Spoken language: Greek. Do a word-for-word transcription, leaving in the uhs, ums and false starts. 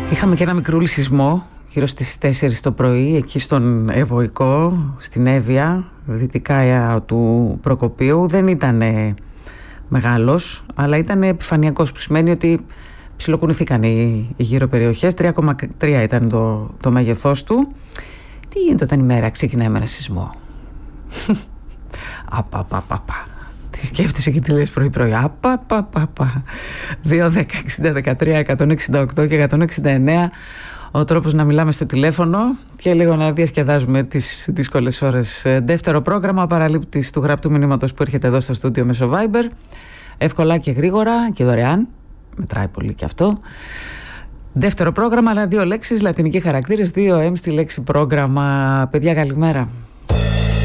Είχαμε και ένα μικρούλι σεισμό γύρω στις τέσσερις το πρωί εκεί στον Ευωικό, στην Εύβοια, δυτικά του Προκοπίου. Δεν ήταν μεγάλος, αλλά ήταν επιφανειακός, που σημαίνει ότι ψιλοκουνηθήκαν οι, οι γύρω περιοχές. τρία κόμμα τρία ήταν το, το μέγεθός του. Τι γίνεται όταν η μέρα ξεκινάει με ένα σεισμό? Απαπαπαπα. Τι σκέφτεσαι και τι λες πρωί-πρωί? Απαπαπαπα. δύο, δέκα, εξήντα, δεκατρία, εκατόν εξήντα οκτώ και εκατόν εξήντα εννέα ο τρόπος να μιλάμε στο τηλέφωνο και λίγο να διασκεδάζουμε τις δύσκολες ώρες. Δεύτερο πρόγραμμα παραλήπτης του γραπτού μηνύματος που έρχεται εδώ στο στούντιο μέσω Viber. Εύκολα και γρήγορα και δωρεάν. Μετράει πολύ και αυτό. Δεύτερο πρόγραμμα, αλλά δύο λέξεις, λατινικοί χαρακτήρες, δύο εμ στη λέξη πρόγραμμα. Παιδιά, καλημέρα.